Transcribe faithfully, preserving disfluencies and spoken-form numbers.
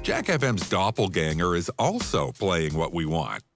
Jack F M's doppelganger is also playing what we want.